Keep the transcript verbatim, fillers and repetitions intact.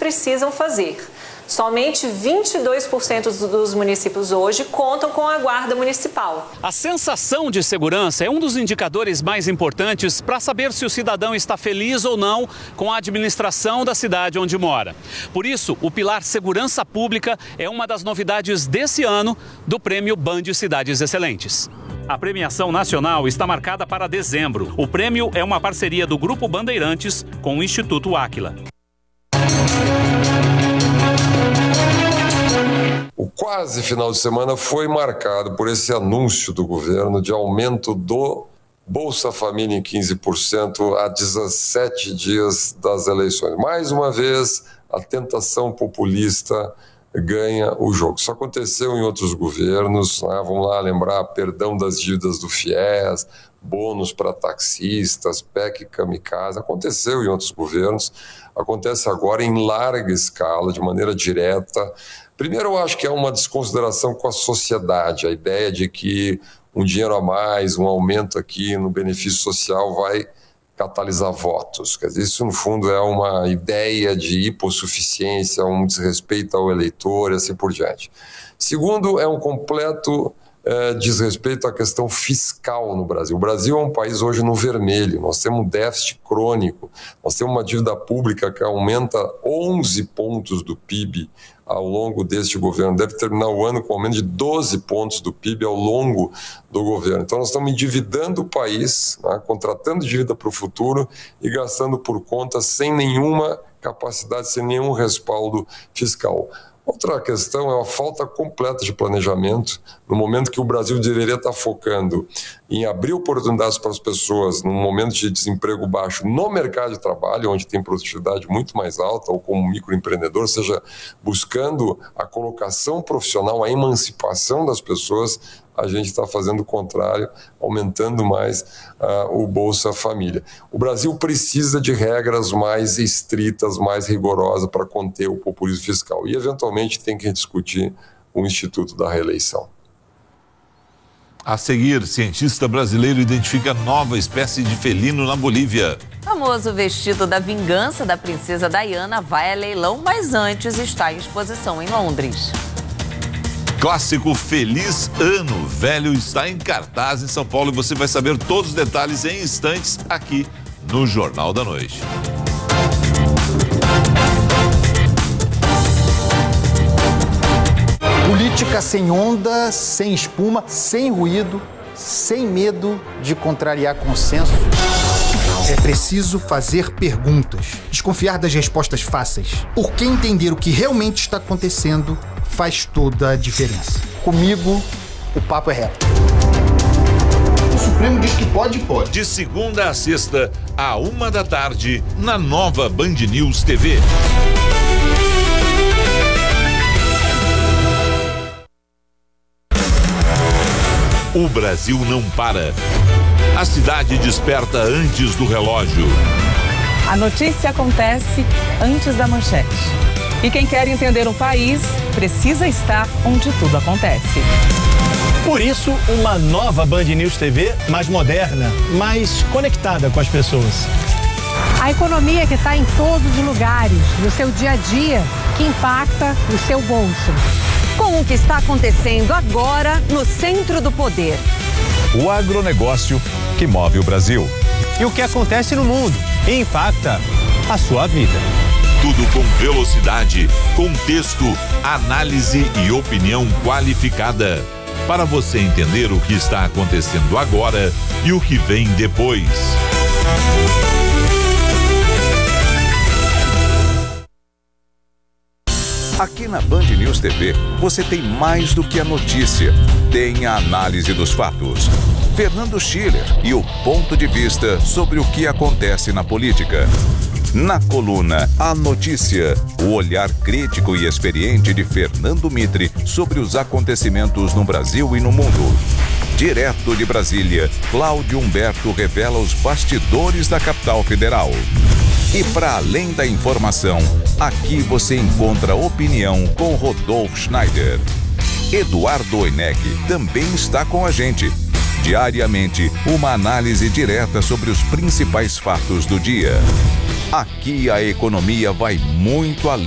precisam fazer. Somente vinte e dois por cento dos municípios hoje contam com a guarda municipal. A sensação de segurança é um dos indicadores mais importantes para saber se o cidadão está feliz ou não com a administração da cidade onde mora. Por isso, o pilar Segurança Pública é uma das novidades desse ano do Prêmio Band Cidades Excelentes. A premiação nacional está marcada para dezembro. O prêmio é uma parceria do Grupo Bandeirantes com o Instituto Áquila. O quase final de semana foi marcado por esse anúncio do governo de aumento do Bolsa Família em quinze por cento a dezessete dias das eleições. Mais uma vez, a tentação populista ganha o jogo. Isso aconteceu em outros governos, né? Vamos lá lembrar, perdão das dívidas do FIES, bônus para taxistas, P E C kamikaze, aconteceu em outros governos, acontece agora em larga escala, de maneira direta. Primeiro, eu acho que é uma desconsideração com a sociedade, a ideia de que um dinheiro a mais, um aumento aqui no benefício social vai catalisar votos. Quer dizer, isso, no fundo, é uma ideia de hipossuficiência, um desrespeito ao eleitor e assim por diante. Segundo, é um completo é, desrespeito à questão fiscal no Brasil. O Brasil é um país hoje no vermelho, nós temos um déficit crônico, nós temos uma dívida pública que aumenta onze pontos do P I B ao longo deste governo, deve terminar o ano com aumento de doze pontos do P I B ao longo do governo. Então nós estamos endividando o país, né, contratando dívida para o futuro e gastando por conta sem nenhuma capacidade, sem nenhum respaldo fiscal. Outra questão é a falta completa de planejamento, no momento que o Brasil deveria estar focando em abrir oportunidades para as pessoas num momento de desemprego baixo no mercado de trabalho, onde tem produtividade muito mais alta, ou como microempreendedor, ou seja, buscando a colocação profissional, a emancipação das pessoas, a gente está fazendo o contrário, aumentando mais uh, o Bolsa Família. O Brasil precisa de regras mais estritas, mais rigorosas para conter o populismo fiscal e, eventualmente, tem que discutir o Instituto da Reeleição. A seguir, cientista brasileiro identifica nova espécie de felino na Bolívia. O famoso vestido da vingança da princesa Diana vai a leilão, mas antes está em exposição em Londres. Clássico Feliz Ano Velho está em cartaz em São Paulo e você vai saber todos os detalhes em instantes aqui no Jornal da Noite. Política sem onda, sem espuma, sem ruído, sem medo de contrariar consenso. É preciso fazer perguntas, desconfiar das respostas fáceis, porque entender o que realmente está acontecendo faz toda a diferença. Comigo, o papo é reto. O Supremo diz que pode, pode. De segunda a sexta, à uma da tarde, na nova Band News T V. O Brasil não para. A cidade desperta antes do relógio. A notícia acontece antes da manchete. E quem quer entender o país precisa estar onde tudo acontece. Por isso, uma nova Band News T V mais moderna, mais conectada com as pessoas. A economia que está em todos os lugares, no seu dia a dia, que impacta o seu bolso. Com o que está acontecendo agora no centro do poder. O agronegócio que move o Brasil. E o que acontece no mundo e impacta a sua vida. Tudo com velocidade, contexto, análise e opinião qualificada. Para você entender o que está acontecendo agora e o que vem depois. Aqui na Band News T V, você tem mais do que a notícia. Tem a análise dos fatos. Fernando Schiller e o ponto de vista sobre o que acontece na política. Na coluna A Notícia, o olhar crítico e experiente de Fernando Mitre sobre os acontecimentos no Brasil e no mundo. Direto de Brasília, Cláudio Humberto revela os bastidores da capital federal. E para além da informação, aqui você encontra opinião com Rodolfo Schneider. Eduardo Oinec também está com a gente. Diariamente, uma análise direta sobre os principais fatos do dia. Aqui a economia vai muito além